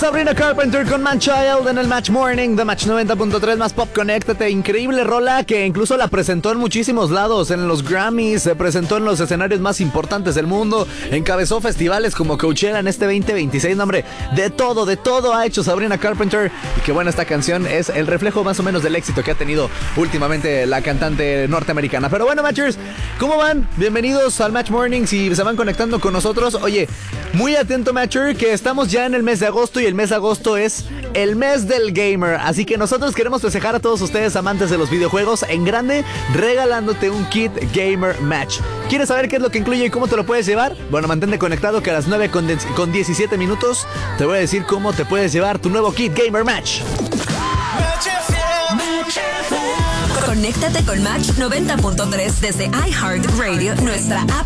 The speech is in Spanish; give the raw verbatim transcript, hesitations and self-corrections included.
Sabrina Carpenter con Man Child en el Match Morning de Match noventa punto tres más Pop. Conéctate, increíble rola que incluso la presentó en muchísimos lados, en los Grammys, se presentó en los escenarios más importantes del mundo, encabezó festivales como Coachella en este veinte veintiséis, no, hombre, de todo, de todo ha hecho Sabrina Carpenter. Y que bueno, esta canción es el reflejo más o menos del éxito que ha tenido últimamente la cantante norteamericana. Pero bueno, Matchers, ¿cómo van? Bienvenidos al Match Morning, si se van conectando con nosotros. Oye, muy atento, Matcher, que estamos ya en el mes de agosto y el mes de agosto es el mes del gamer. Así que nosotros queremos festejar a todos ustedes amantes de los videojuegos en grande, regalándote un kit Gamer Match. ¿Quieres saber qué es lo que incluye y cómo te lo puedes llevar? Bueno, mantente conectado que a las nueve con diecisiete minutos te voy a decir cómo te puedes llevar tu nuevo kit Gamer Match. Conéctate con Match noventa punto tres desde iHeartRadio, nuestra app